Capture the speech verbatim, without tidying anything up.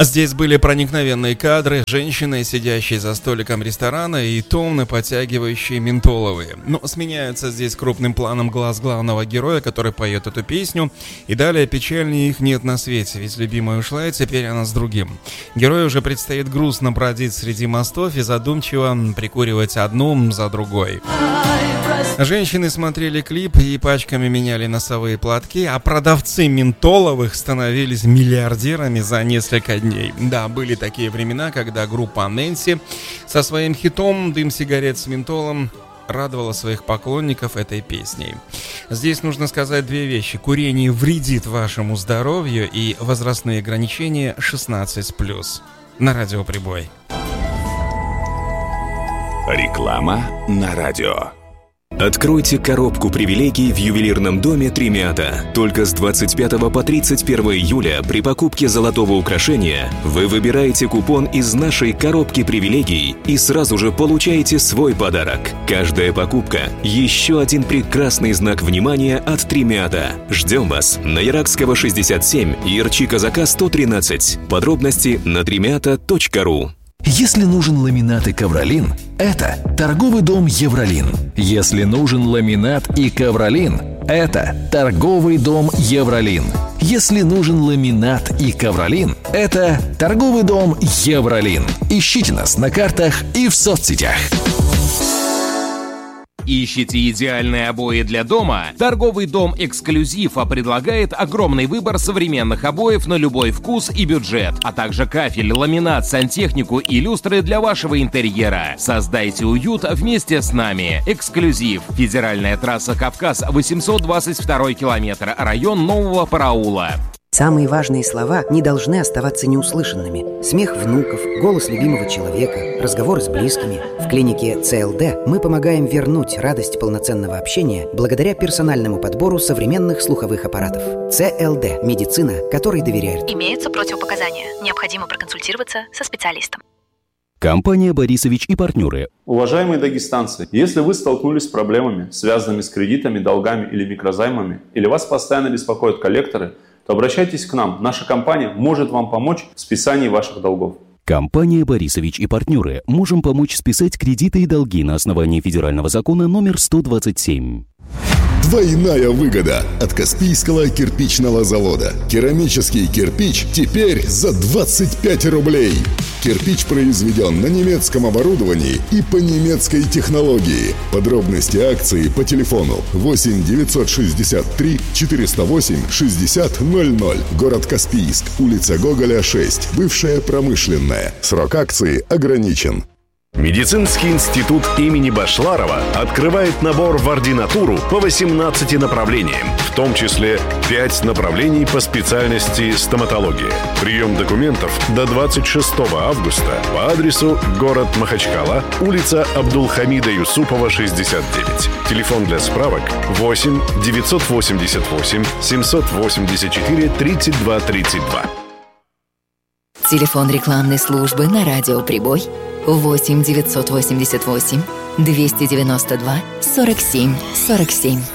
Здесь были проникновенные кадры, женщины, сидящие за столиком ресторана, и томно потягивающие ментоловые. Но сменяются здесь крупным планом глаз главного героя, который поет эту песню. И далее печальнее их нет на свете, ведь любимая ушла, и теперь она с другим. Герою уже предстоит грустно бродить среди мостов и задумчиво прикуривать одну за другой. Женщины смотрели клип и пачками меняли носовые платки, а продавцы ментоловых становились миллиардерами за несколько дней. Да, были такие времена, когда группа Нэнси со своим хитом «Дым сигарет с ментолом» радовала своих поклонников этой песней. Здесь нужно сказать две вещи. Курение вредит вашему здоровью, и возрастные ограничения шестнадцать плюс. На радио Прибой. Реклама на радио. Откройте коробку привилегий в ювелирном доме Тремята. Только с двадцать пятого по тридцать первое июля при покупке золотого украшения вы выбираете купон из нашей коробки привилегий и сразу же получаете свой подарок. Каждая покупка – еще один прекрасный знак внимания от Тремята. Ждем вас на Яракского шестьдесят семь, Ярчи-Казака сто тринадцать. Подробности на тремята точка ру. Если нужен ламинат и ковролин, это торговый дом Евролин. Если нужен ламинат и ковролин, это торговый дом Евролин. Если нужен ламинат и ковролин, это торговый дом Евролин. Ищите нас на картах и в соцсетях. Ищите идеальные обои для дома? Торговый дом «Эксклюзив» предлагает огромный выбор современных обоев на любой вкус и бюджет, а также кафель, ламинат, сантехнику и люстры для вашего интерьера. Создайте уют вместе с нами. «Эксклюзив». Федеральная трасса «Кавказ», восемьсот двадцать второй километр, район Нового Параула. Самые важные слова не должны оставаться неуслышанными. Смех внуков, голос любимого человека, разговоры с близкими. В клинике Си Эл Ди мы помогаем вернуть радость полноценного общения благодаря персональному подбору современных слуховых аппаратов. Си Эл Ди – медицина, которой доверяют. Имеются противопоказания. Необходимо проконсультироваться со специалистом. Компания «Борисович и партнеры». Уважаемые дагестанцы, если вы столкнулись с проблемами, связанными с кредитами, долгами или микрозаймами, или вас постоянно беспокоят коллекторы, то обращайтесь к нам. Наша компания может вам помочь в списании ваших долгов. Компания «Борисович и партнеры». Можем помочь списать кредиты и долги на основании федерального закона номер сто двадцать семь. Двойная выгода от Каспийского кирпичного завода. Керамический кирпич теперь за двадцать пять рублей. Кирпич произведен на немецком оборудовании и по немецкой технологии. Подробности акции по телефону восемь девятьсот шестьдесят три четыреста восемь шестьдесят ноль ноль. Город Каспийск, улица Гоголя, шесть. Бывшая промышленная. Срок акции ограничен. Медицинский институт имени Башларова открывает набор в ординатуру по восемнадцати направлениям, в том числе пять направлений по специальности стоматология. Прием документов до двадцать шестого августа по адресу город Махачкала, улица Абдулхамида Юсупова, шестьдесят девять. Телефон для справок восемь девятьсот восемьдесят восемь семьсот восемьдесят четыре тридцать два тридцать два. Телефон рекламной службы на радио «Прибой» восемь девятьсот восемьдесят восемь двести девяносто два сорок семь сорок семь.